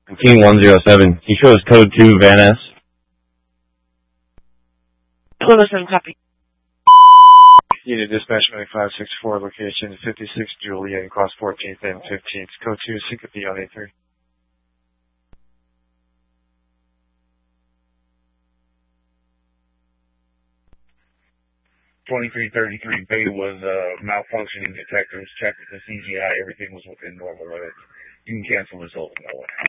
King 107. He shows code 2 Van Ness. 207 copy. Unit dispatch 564, location 56 Juliet, cross 14th and 15th. Code 2, syncope on A3. 2333 Bay was malfunctioning detectors, checked the CGI, everything was within normal limits. You can cancel this over that one.